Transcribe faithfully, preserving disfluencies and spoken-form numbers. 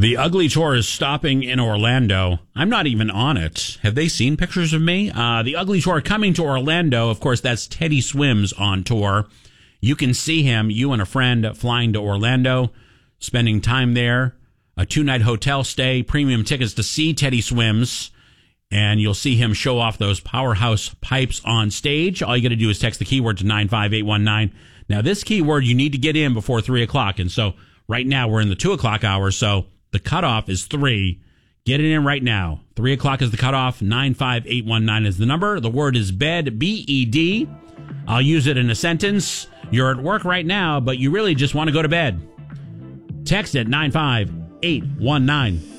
The Ugly Tour is stopping in Orlando. I'm not even on it. Have they seen pictures of me? Uh, the Ugly Tour coming to Orlando. Of course, that's Teddy Swims on tour. You can see him, you and a friend, flying to Orlando, spending time there, a two-night hotel stay, premium tickets to see Teddy Swims, and you'll see him show off those powerhouse pipes on stage. All you got to do is text the keyword to nine five eight one nine. Now, this keyword, you need to get in before three o'clock, and so right now we're in the two o'clock hour, so the cutoff is three. Get it in right now. three o'clock is the cutoff. nine five eight one nine is the number. The word is bed, B E D. I'll use it in a sentence. You're at work right now, but you really just want to go to bed. Text it nine five eight one nine.